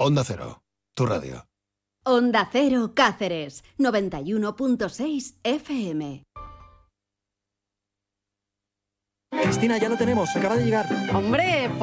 Onda Cero, tu radio. Onda Cero Cáceres, 91.6 FM. Cristina, ya lo tenemos, acaba de llegar. Hombre,